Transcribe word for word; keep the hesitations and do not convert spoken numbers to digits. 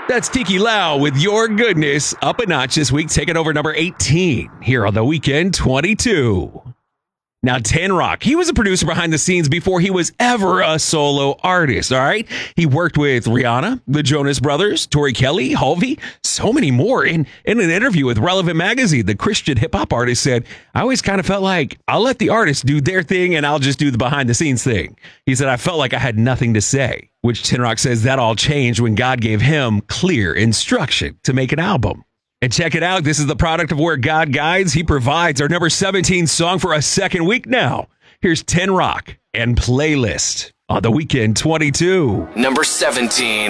That's Tiki Lau with Your Goodness, up a notch this week, taking over number eighteen here on the Weekend twenty-two. Now, Ten Rock, he was a producer behind the scenes before he was ever a solo artist, all right? He worked with Rihanna, the Jonas Brothers, Tori Kelly, Halvey, so many more. In, in an interview with Relevant Magazine, the Christian hip-hop artist said, I always kind of felt like I'll let the artists do their thing and I'll just do the behind-the-scenes thing. He said, I felt like I had nothing to say, which Ten Rock says that all changed when God gave him clear instruction to make an album. And check it out. This is the product of where God guides. He provides. Our number seventeen song for a second week now. Here's Ten Rock and Playlist on the Weekend twenty-two. Number seventeen.